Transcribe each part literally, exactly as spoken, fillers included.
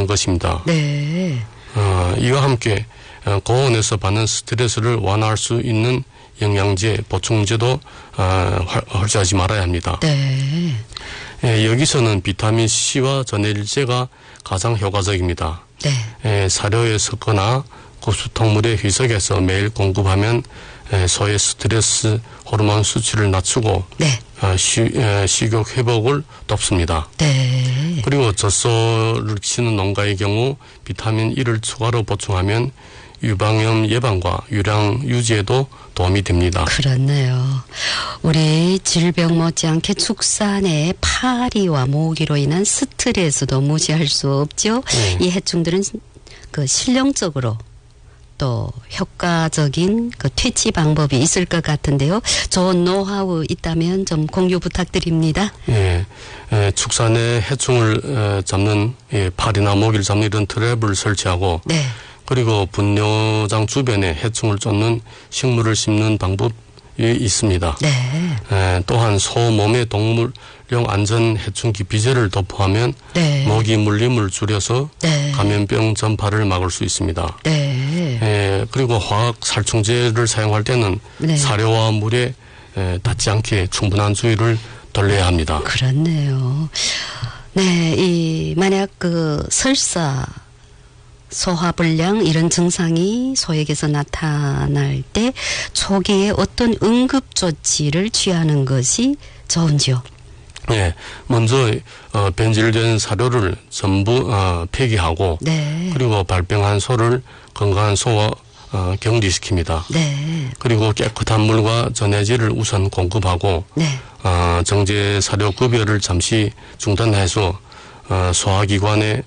하는 것입니다. 네. 어, 이와 함께 고온에서 받는 스트레스를 완화할 수 있는 영양제, 보충제도 어, 홀수하지 말아야 합니다. 네. 예, 여기서는 비타민 C와 전해질제가 가장 효과적입니다. 네. 예, 사료에 섞거나 고수통물에 희석해서 매일 공급하면 예, 소의 스트레스 호르몬 수치를 낮추고 네. 어, 시, 예, 식욕 회복을 돕습니다. 네. 그리고 젖소를 키우는 농가의 경우 비타민 E를 추가로 보충하면 유방염 예방과 유량 유지에도 도움이 됩니다. 그렇네요. 우리 질병 못지않게 축산의 파리와 모기로 인한 스트레스도 무시할 수 없죠. 네. 이 해충들은 그 실용적으로 또 효과적인 그 퇴치 방법이 있을 것 같은데요. 좋은 노하우 있다면 좀 공유 부탁드립니다. 예, 예 축산의 해충을 에, 잡는 예, 파리나 모기를 잡는 이런 트랩을 설치하고 네. 그리고 분뇨장 주변에 해충을 쫓는 식물을 심는 방법이 있습니다. 네. 에, 또한 소 몸에 동물용 안전 해충 기피제를 도포하면 네. 모기 물림을 줄여서 네. 감염병 전파를 막을 수 있습니다. 네. 에, 그리고 화학 살충제를 사용할 때는 네. 사료와 물에 에, 닿지 않게 충분한 주의를 돌려야 합니다. 그렇네요. 네, 이 만약 그 설사 소화불량 이런 증상이 소에게서 나타날 때 초기에 어떤 응급조치를 취하는 것이 좋은지요? 네, 먼저 어, 변질된 사료를 전부 어, 폐기하고 네. 그리고 발병한 소를 건강한 소와 어, 격리시킵니다. 네. 그리고 깨끗한 물과 전해질을 우선 공급하고 네. 어, 정제 사료 급여를 잠시 중단해서 어, 소화기관에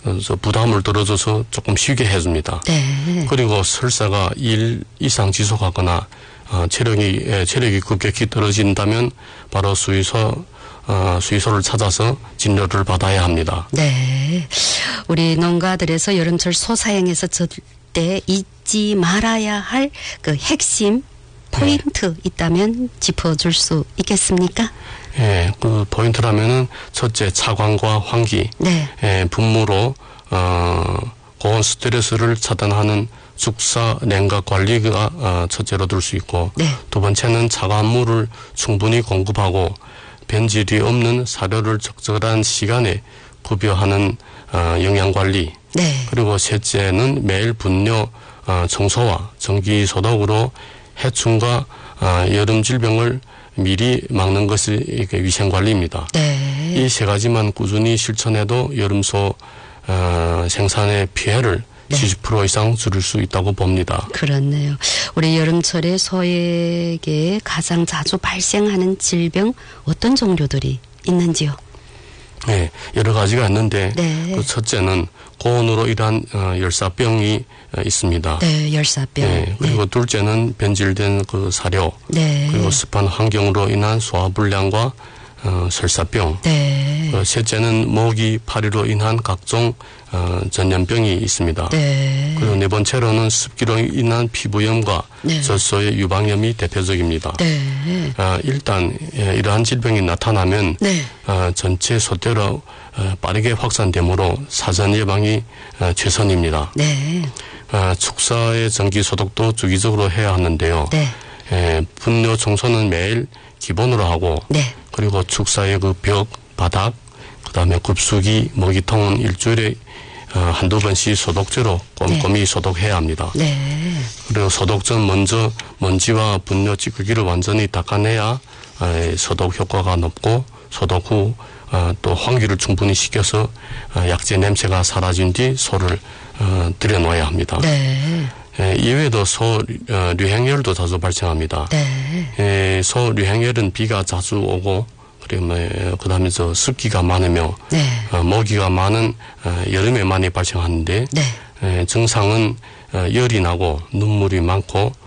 부담을 덜어줘서 조금 쉬게 해줍니다. 네. 그리고 설사가 일 이상 지속하거나 어, 체력이 예, 체력이 급격히 떨어진다면 바로 수의소 어, 수의소를 찾아서 진료를 받아야 합니다. 네. 우리 농가들에서 여름철 소사행에서 절대 잊지 말아야 할 그 핵심 포인트 네. 있다면 짚어줄 수 있겠습니까? 예, 그 포인트라면은 첫째 차광과 환기, 네. 예, 분무로 어, 고온 스트레스를 차단하는 축사 냉각 관리가 어, 첫째로 들 수 있고, 네. 두 번째는 차가운 물을 충분히 공급하고 변질이 없는 사료를 적절한 시간에 급여하는 어, 영양 관리. 네. 그리고 셋째는 매일 분뇨 어, 청소와 정기 소독으로 해충과 어, 여름 질병을 미리 막는 것이 위생관리입니다. 네. 이 세 가지만 꾸준히 실천해도 여름소 어, 생산의 피해를 네. 칠십 퍼센트 이상 줄일 수 있다고 봅니다. 그렇네요. 우리 여름철에 소에게 가장 자주 발생하는 질병 어떤 종류들이 있는지요? 네, 여러 가지가 있는데 네. 그 첫째는 고온으로 인한 어, 열사병이 어, 있습니다. 네, 열사병. 네, 그리고 네. 둘째는 변질된 그 사료, 네. 그리고 습한 환경으로 인한 소화불량과 어, 설사병. 네. 어, 셋째는 모기, 파리로 인한 각종 어, 전염병이 있습니다. 네. 그리고 네 번째로는 습기로 인한 피부염과 네. 젖소의 유방염이 대표적입니다. 네. 어, 일단 예, 이러한 질병이 나타나면 네. 어, 전체 소떼로 어, 빠르게 확산되므로 사전 예방이 어, 최선입니다. 네. 어, 축사의 정기 소독도 주기적으로 해야 하는데요. 네. 예, 분뇨 청소는 매일 기본으로 하고 네. 그리고 축사의 그 벽, 바닥, 그 다음에 급수기, 먹이통은 일주일에 어, 한두 번씩 소독제로 꼼꼼히 네. 소독해야 합니다. 네. 그리고 소독 전 먼저 먼지와 분뇨 찌꺼기를 완전히 닦아내야 어, 소독 효과가 높고 소독 후 어, 또 환기를 충분히 시켜서 어, 약재 냄새가 사라진 뒤 소를 어, 들여놓아야 합니다. 네. 예, 이외에도 소 어, 류행열도 자주 발생합니다. 네. 예, 소 류행열은 비가 자주 오고 그리고 뭐, 그다음에 저 습기가 많으며 네. 어, 모기가 많은 어, 여름에 많이 발생하는데 네. 예, 증상은 어, 열이 나고 눈물이 많고